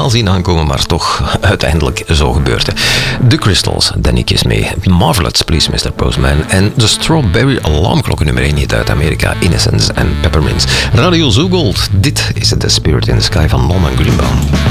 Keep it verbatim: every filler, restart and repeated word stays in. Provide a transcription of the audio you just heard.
helemaal zien aankomen, maar toch uiteindelijk zo gebeurde. The Crystals, Danny Kiss mee. Marvelous, Please mister Postman. En de Strawberry Alarmklok nummer één hit uit Amerika, Innocence and Peppermints. Radio Zoogold, dit is The Spirit in the Sky van Norman Greenbaum.